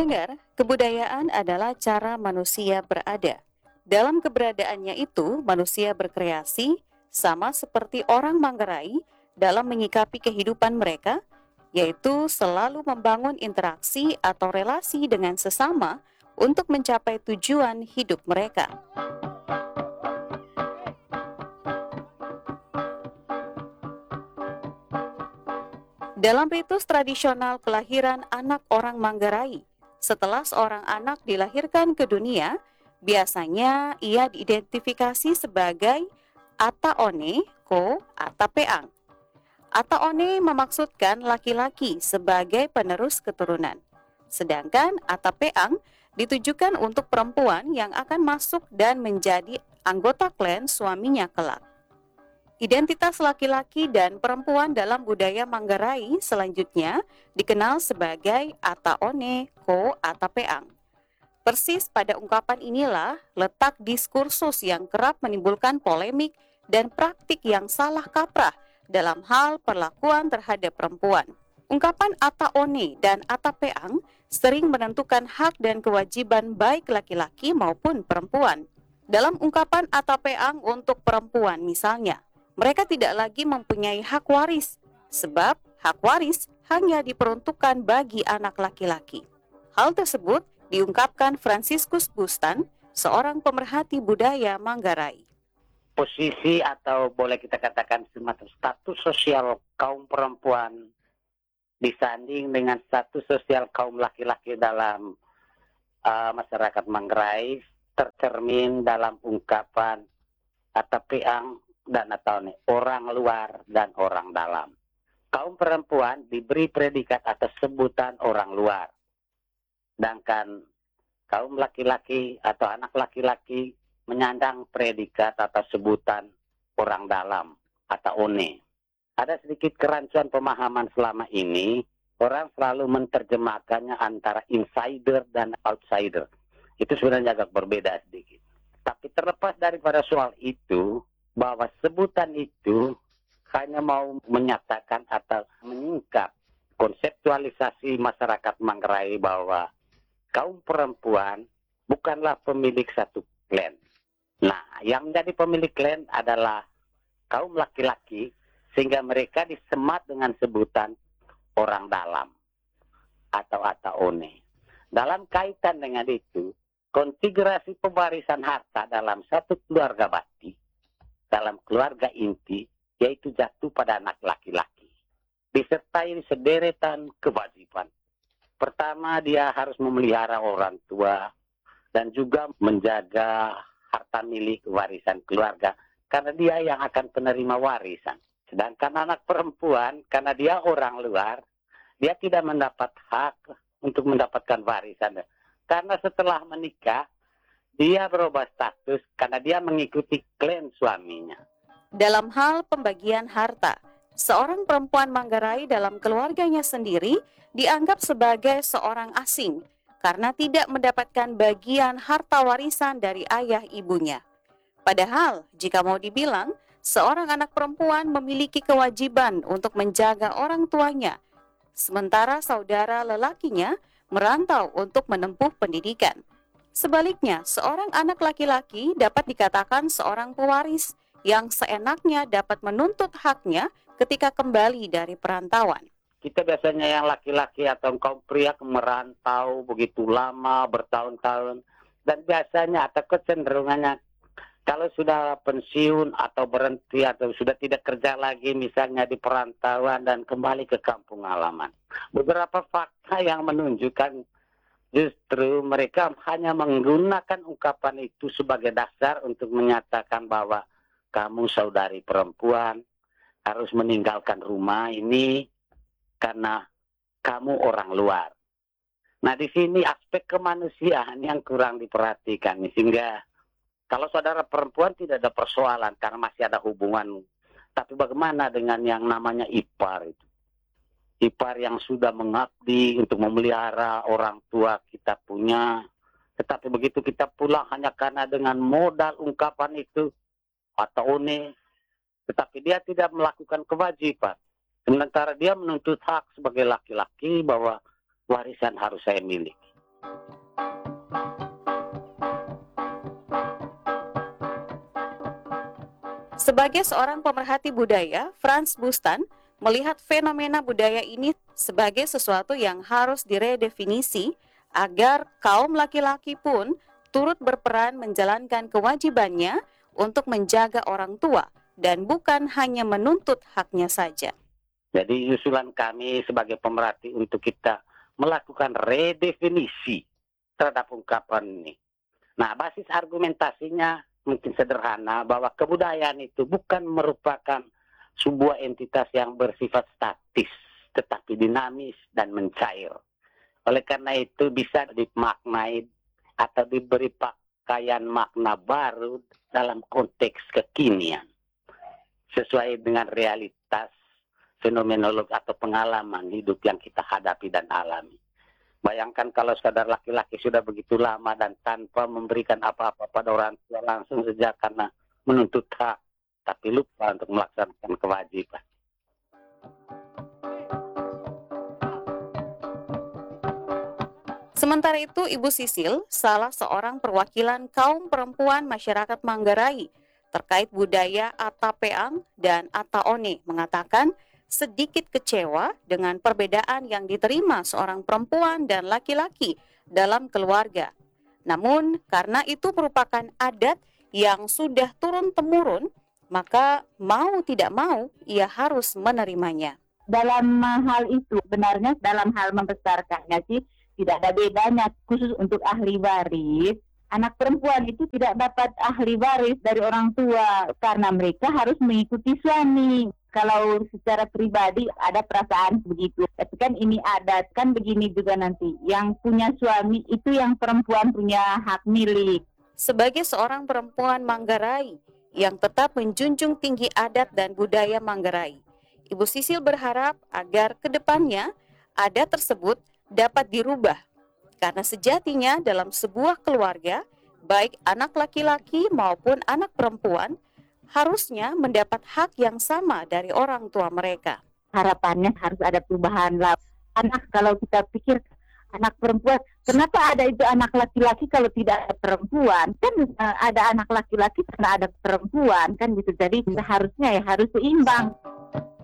Pendengar, kebudayaan adalah cara manusia berada. Dalam keberadaannya itu, manusia berkreasi sama seperti orang Manggarai dalam menyikapi kehidupan mereka, yaitu selalu membangun interaksi atau relasi dengan sesama untuk mencapai tujuan hidup mereka. Dalam ritus tradisional kelahiran anak orang Manggarai, setelah seorang anak dilahirkan ke dunia, biasanya ia diidentifikasi sebagai Ataone Ko Atapeang. Ataone memaksudkan laki-laki sebagai penerus keturunan. Sedangkan Atapeang ditujukan untuk perempuan yang akan masuk dan menjadi anggota klan suaminya kelak. Identitas laki-laki dan perempuan dalam budaya Manggarai selanjutnya dikenal sebagai Ataone Ko Atapeang. Persis pada ungkapan inilah letak diskursus yang kerap menimbulkan polemik dan praktik yang salah kaprah dalam hal perlakuan terhadap perempuan. Ungkapan Ataone dan Atapeang sering menentukan hak dan kewajiban baik laki-laki maupun perempuan. Dalam ungkapan Atapeang untuk perempuan misalnya, mereka tidak lagi mempunyai hak waris, sebab hak waris hanya diperuntukkan bagi anak laki-laki. Hal tersebut diungkapkan Franciscus Bustan, seorang pemerhati budaya Manggarai. Posisi atau boleh kita katakan semacam status sosial kaum perempuan disanding dengan status sosial kaum laki-laki dalam masyarakat Manggarai tercermin dalam ungkapan Atapeang dan Ataone, orang luar dan orang dalam. Kaum perempuan diberi predikat atas sebutan orang luar. Sedangkan kaum laki-laki atau anak laki-laki menyandang predikat atas sebutan orang dalam, Ataone. Ada sedikit kerancuan pemahaman selama ini, orang selalu menerjemahkannya antara insider dan outsider. Itu sebenarnya agak berbeda sedikit. Tapi terlepas daripada soal itu, bahwa sebutan itu hanya mau menyatakan atau menyingkap konseptualisasi masyarakat Manggarai bahwa kaum perempuan bukanlah pemilik satu klan. Nah, yang menjadi pemilik klan adalah kaum laki-laki, sehingga mereka disemat dengan sebutan orang dalam atau Ataone. Dalam kaitan dengan itu, konfigurasi pewarisan harta dalam satu keluarga bakti, dalam keluarga inti, yaitu jatuh pada anak laki-laki, disertai sederetan kewajiban. Pertama, dia harus memelihara orang tua dan juga menjaga harta milik warisan keluarga, karena dia yang akan penerima warisan. Sedangkan anak perempuan, karena dia orang luar, dia tidak mendapat hak untuk mendapatkan warisan. Karena setelah menikah, dia berubah status karena dia mengikuti klan suaminya. Dalam hal pembagian harta, seorang perempuan Manggarai dalam keluarganya sendiri dianggap sebagai seorang asing karena tidak mendapatkan bagian harta warisan dari ayah ibunya. Padahal, jika mau dibilang, seorang anak perempuan memiliki kewajiban untuk menjaga orang tuanya, sementara saudara lelakinya merantau untuk menempuh pendidikan. Sebaliknya, seorang anak laki-laki dapat dikatakan seorang pewaris yang seenaknya dapat menuntut haknya ketika kembali dari perantauan. Kita biasanya yang laki-laki atau kaum pria merantau begitu lama, bertahun-tahun. Dan biasanya atau kecenderungannya, kalau sudah pensiun atau berhenti atau sudah tidak kerja lagi misalnya di perantauan dan kembali ke kampung halaman. Beberapa fakta yang menunjukkan justru mereka hanya menggunakan ungkapan itu sebagai dasar untuk menyatakan bahwa kamu saudari perempuan harus meninggalkan rumah ini karena kamu orang luar. Nah, di sini aspek kemanusiaan yang kurang diperhatikan, sehingga kalau saudara perempuan tidak ada persoalan karena masih ada hubungan. Tapi bagaimana dengan yang namanya ipar itu? Ipar yang sudah mengabdi untuk memelihara orang tua kita punya. Tetapi begitu kita pulang hanya karena dengan modal ungkapan itu, Ataone, tetapi dia tidak melakukan kewajiban. Sementara dia menuntut hak sebagai laki-laki bahwa warisan harus saya miliki. Sebagai seorang pemerhati budaya, Frans Bustan melihat fenomena budaya ini sebagai sesuatu yang harus diredefinisi agar kaum laki-laki pun turut berperan menjalankan kewajibannya untuk menjaga orang tua dan bukan hanya menuntut haknya saja. Jadi usulan kami sebagai pemerhati untuk kita melakukan redefinisi terhadap ungkapan ini. Nah, basis argumentasinya mungkin sederhana bahwa kebudayaan itu bukan merupakan sebuah entitas yang bersifat statis, tetapi dinamis dan mencair. Oleh karena itu bisa dimaknai atau diberi pakaian makna baru dalam konteks kekinian, sesuai dengan realitas fenomenologi atau pengalaman hidup yang kita hadapi dan alami. Bayangkan kalau saudara laki-laki sudah begitu lama dan tanpa memberikan apa-apa pada orang tua langsung saja karena menuntut hak, tapi lupa untuk melaksanakan kewajiban. Sementara itu, Ibu Sisil, salah seorang perwakilan kaum perempuan masyarakat Manggarai terkait budaya Atapeang dan Ataone, mengatakan sedikit kecewa dengan perbedaan yang diterima seorang perempuan dan laki-laki dalam keluarga. Namun, karena itu merupakan adat yang sudah turun-temurun, maka mau tidak mau ia harus menerimanya. Dalam hal itu, benarnya dalam hal membesarkannya sih, tidak ada bedanya, khusus untuk ahli waris. Anak perempuan itu tidak dapat ahli waris dari orang tua karena mereka harus mengikuti suami. Kalau secara pribadi ada perasaan begitu. Tapi kan ini adat, kan begini juga nanti. Yang punya suami itu yang perempuan punya hak milik. Sebagai seorang perempuan Manggarai yang tetap menjunjung tinggi adat dan budaya Manggarai, Ibu Sisil berharap agar ke depannya adat tersebut dapat dirubah, karena sejatinya dalam sebuah keluarga, baik anak laki-laki maupun anak perempuan, harusnya mendapat hak yang sama dari orang tua mereka. Harapannya harus ada perubahan lah. Anak, kalau kita pikir anak perempuan, kenapa ada itu anak laki-laki kalau tidak ada perempuan? Kan ada anak laki-laki karena ada perempuan, kan gitu. Jadi harusnya ya harus seimbang.